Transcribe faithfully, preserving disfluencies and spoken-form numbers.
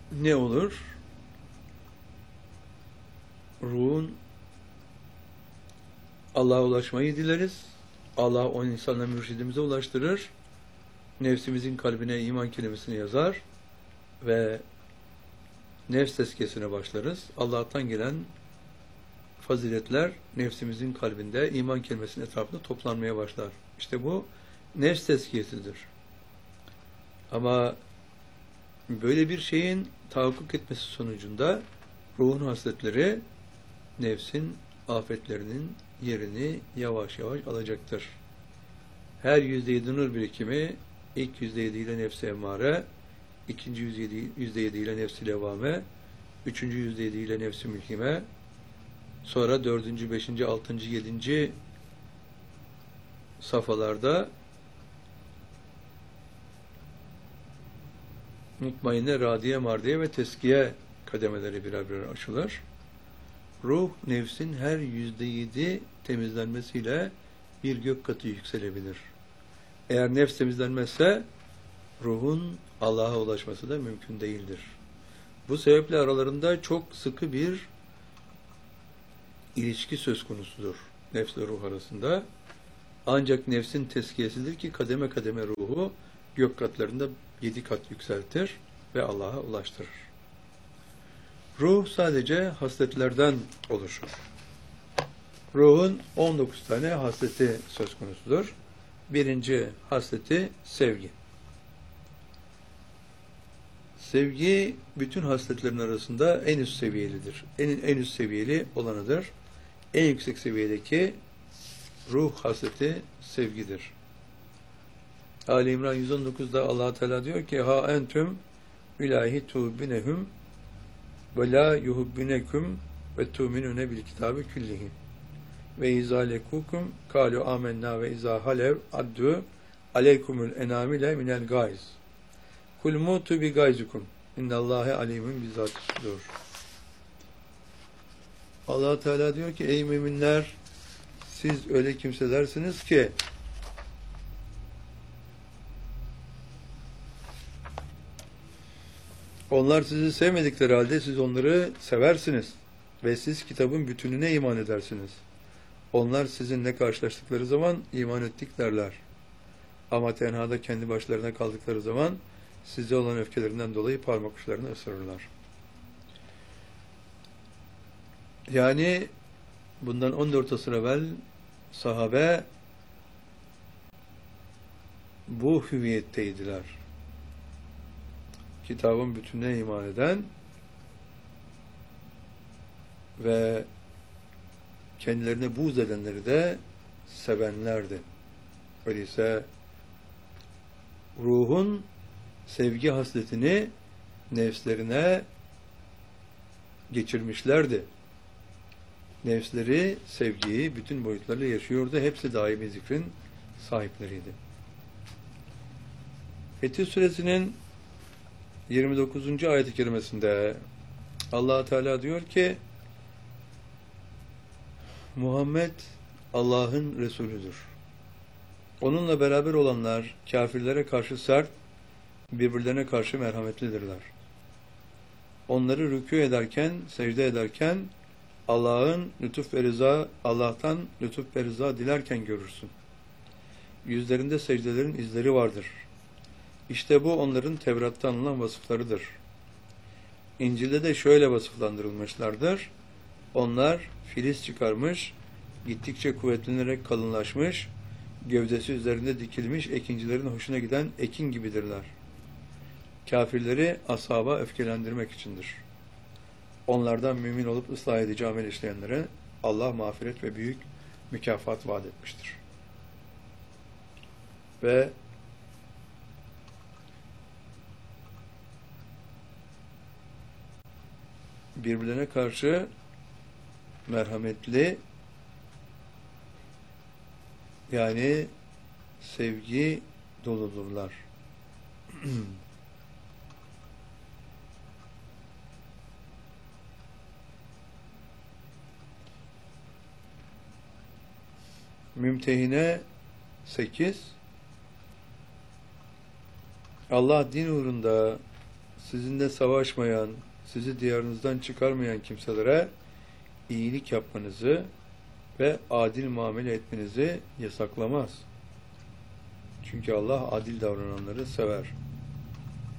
ne olur? Ruhun Allah'a ulaşmayı dileriz. Allah o insanla mürşidimize ulaştırır. Nefsimizin kalbine iman kelimesini yazar ve nefs tezkiyesine başlarız. Allah'tan gelen faziletler nefsimizin kalbinde iman kelimesinin etrafında toplanmaya başlar. İşte bu nefs tezkiyesidir. Ama böyle bir şeyin tahakkuk etmesi sonucunda ruhun hasletleri nefsin afetlerinin yerini yavaş yavaş alacaktır. Her yüzde yedi nur birikimi ilk yüzde yedi ile nefs-i emmare, ikinci yüzde yedi ile nefs-i levvame, üçüncü yüzde yedi ile nefs-i mülhime, sonra dördüncü, beşinci, altıncı, yedinci safhalarda mutmainne, radiye, mardiye ve teskiye kademeleri birer birer açılır. Ruh, nefsin her yüzde yedi temizlenmesiyle bir gök katı yükselebilir. Eğer nefs temizlenmezse ruhun Allah'a ulaşması da mümkün değildir. Bu sebeple aralarında çok sıkı bir ilişki söz konusudur nefsle ruh arasında. Ancak nefsin tezkiyesidir ki kademe kademe ruhu gök katlarında yedi kat yükseltir ve Allah'a ulaştırır. Ruh sadece hasletlerden oluşur. Ruhun on dokuz tane hasleti söz konusudur. Birinci hasleti sevgi. Sevgi bütün hasletlerin arasında en üst seviyelidir. En, en üst seviyeli olanıdır. En yüksek seviyedeki ruh hasleti sevgidir. Ali İmran yüz on dokuzda Allah Teala diyor ki: "Ha entüm ilahi tu'binehum ve la yuhibbunekum ve tu'minune bil kitabı küllihi ve izalekukum kalu amennâ ve izâ halev addu aleykumul enamile minel gayz kul mutu bi gayzikum innallâhe alimun bizzâtis sudur." Allah Teala diyor ki: "Ey müminler, siz öyle kimselersiniz ki onlar sizi sevmedikleri halde siz onları seversiniz ve siz kitabın bütününe iman edersiniz. Onlar sizinle karşılaştıkları zaman iman ettik derler. Ama tenhada kendi başlarına kaldıkları zaman size olan öfkelerinden dolayı parmak uçlarını ısırırlar." Yani bundan on dört asır evvel sahabe bu hüviyetteydiler. Kitabın bütününe iman eden ve kendilerine buğz edenleri de sevenlerdi. Öyleyse ruhun sevgi hasletini nefslerine geçirmişlerdi. Nefsleri sevgiyi bütün boyutlarıyla yaşıyordu. Hepsi daimi zikrin sahipleriydi. Fetih Suresinin yirmi dokuzuncu ayet-i kerimesinde Allah Teala diyor ki: "Muhammed Allah'ın Resulüdür. Onunla beraber olanlar kafirlere karşı sert, birbirlerine karşı merhametlidirler. Onları rükû ederken, secde ederken Allah'ın lütuf ve rıza, Allah'tan lütuf ve rıza dilerken görürsün. Yüzlerinde secdelerin izleri vardır. İşte bu onların Tevrat'ta anılan vasıflarıdır. İncil'de de şöyle vasıflandırılmışlardır. Onlar filiz çıkarmış, gittikçe kuvvetlenerek kalınlaşmış, gövdesi üzerinde dikilmiş ekincilerin hoşuna giden ekin gibidirler. Kafirleri ashaba öfkelendirmek içindir. Onlardan mümin olup ıslah edici amel işleyenlere Allah mağfiret ve büyük mükafat vaat etmiştir." Ve birbirlerine karşı merhametli, yani sevgi doludurlar. Mümtehine sekiz. Allah din uğrunda sizinle savaşmayan, sizi diyarınızdan çıkarmayan kimselere iyilik yapmanızı ve adil muamele etmenizi yasaklamaz. Çünkü Allah adil davrananları sever.